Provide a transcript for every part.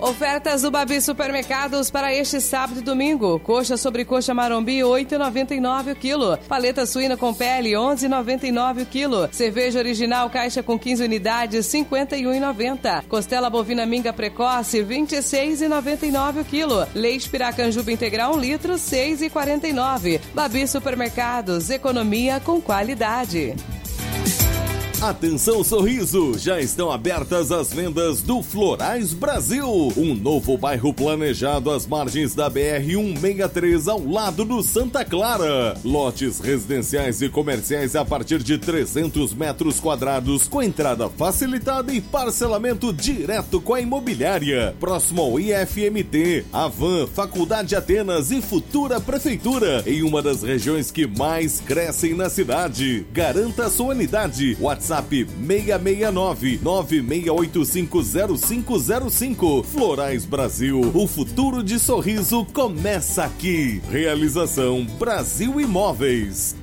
Ofertas do Babi Supermercados para este sábado e domingo. Coxa sobre coxa marombi, R$ 8,99 o quilo. Paleta suína com pele, R$ 11,99 o quilo. Cerveja original caixa com 15 unidades, R$ 51,90. Costela bovina minga precoce, R$ 26,99 o quilo. Leite Piracanjuba integral 1 litro, R$ 6,49. Babi Supermercados, economia com qualidade. Atenção Sorriso, já estão abertas as vendas do Florais Brasil, um novo bairro planejado às margens da BR-163 ao lado do Santa Clara. Lotes residenciais e comerciais a partir de 300 metros quadrados, com entrada facilitada e parcelamento direto com a imobiliária. Próximo ao IFMT, Avan, Faculdade Atenas e futura prefeitura, em uma das regiões que mais crescem na cidade. Garanta sua unidade. WhatsApp 669-96850505. Florais Brasil, o futuro de sorriso começa aqui. Realização Brasil Imóveis.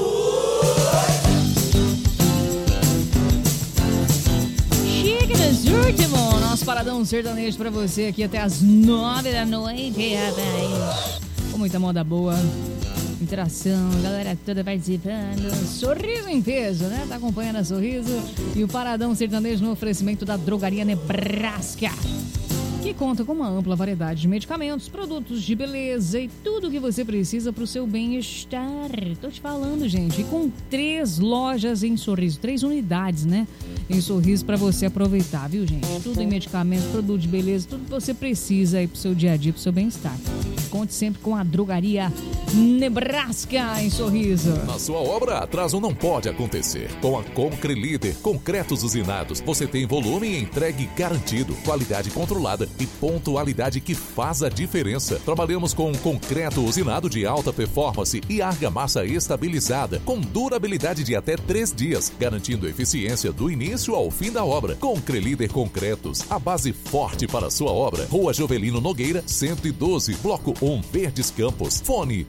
Chega nos últimos, nosso paradão sertanejo pra você aqui até as 9 da noite, rapaz. Com muita moda boa, interação, galera toda participando. Sorriso em peso, né? Tá acompanhando a Sorriso e o Paradão Sertanejo no oferecimento da Drogaria Nebraska, que conta com uma ampla variedade de medicamentos, produtos de beleza e tudo o que você precisa pro seu bem-estar. Tô te falando, gente. E com 3 lojas em Sorriso, 3 unidades, né? Em Sorriso pra você aproveitar, viu, gente? Tudo em medicamentos, produto de beleza, tudo que você precisa aí pro seu dia a dia, pro seu bem-estar. Conte sempre com a Drogaria Nebraska em Sorriso. Na sua obra, atraso não pode acontecer. Com a Concrelíder, concretos usinados, você tem volume e entregue garantido, qualidade controlada e pontualidade que faz a diferença. Trabalhamos com concreto usinado de alta performance e argamassa estabilizada, com durabilidade de até 3 dias, garantindo eficiência do início ao fim da obra. Concrelíder Concretos, a base forte para a sua obra. Rua Jovelino Nogueira, 112, Bloco 1, Verdes Campos. Fone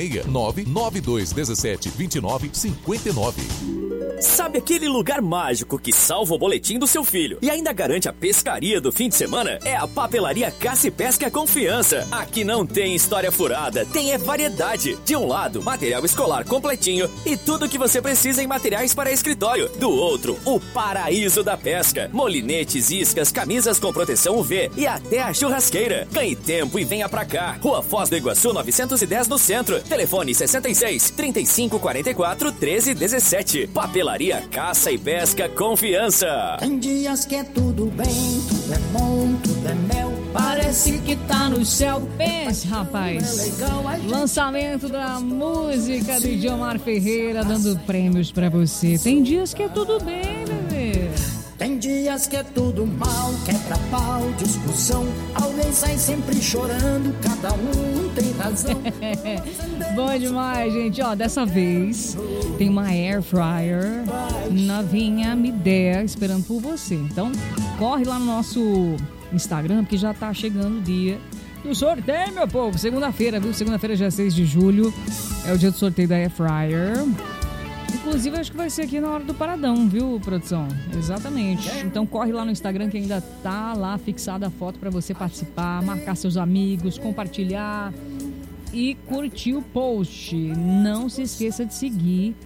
669-9217-2959. Sabe aquele lugar mágico que salva o boletim do seu filho e ainda garante a pescaria do fim de semana? É a Papelaria Caça e Pesca Confiança. Aqui não tem história furada, tem variedade. De um lado, material escolar completinho e tudo que você precisa em materiais para escritório. Do outro, o paraíso da pesca. Molinetes, iscas, camisas com proteção UV e até a churrasqueira. Ganhe tempo e venha pra cá. Rua Foz do Iguaçu 910 no centro. Telefone 66 35 44 13 17. Papelaria Caça e Pesca Confiança. Tem dias que é tudo bem, tudo é bom, tudo é mel. Parece que tá no céu. Pense, rapaz. Lançamento da música de Diomar Ferreira, dando prêmios pra você. Tem dias que é tudo bem, bebê. Tem dias que é tudo mal, quebra-pau, discussão. Alguém sai sempre chorando, cada um tem razão. Bom demais, gente. Ó, dessa vez tem uma Air Fryer novinha, Midea, esperando por você. Então, corre lá no nosso Instagram, porque já tá chegando o dia do sorteio, meu povo. Segunda-feira, viu? Segunda-feira, dia 6 de julho, é o dia do sorteio da Air Fryer. Inclusive, acho que vai ser aqui na hora do Paradão, viu, produção? Exatamente. Então, corre lá no Instagram que ainda tá lá fixada a foto para você participar, marcar seus amigos, compartilhar e curtir o post. Não se esqueça de seguir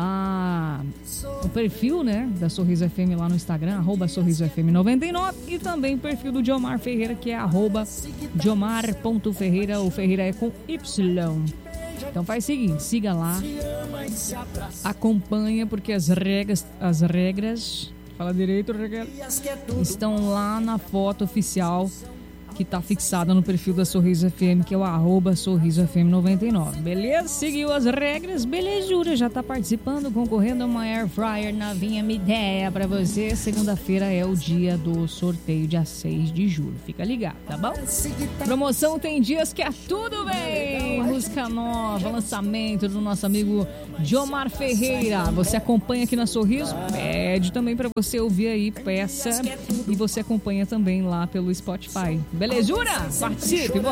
o perfil, né, da Sorriso FM lá no Instagram, @SorrisoFM99, e também o perfil do Diomar Ferreira, que é @Diomar.Ferreira, o Ferreira é com Y. Então faz o seguinte, siga lá, acompanha, porque as regras, fala direito, estão lá na foto oficial que tá fixada no perfil da Sorriso FM, que é o @SorrisoFM99. Beleza? Seguiu as regras, belezura, já tá participando, concorrendo a uma Air Fryer novinha, minha ideia pra você. Segunda-feira é o dia do sorteio, dia 6 de julho. Fica ligado, tá bom? Promoção tem dias que é tudo bem. Música nova, lançamento do nosso amigo Diomar Ferreira. Você acompanha aqui na Sorriso, pede também pra você ouvir aí, peça, e você acompanha também lá pelo Spotify. Belezura? Participe!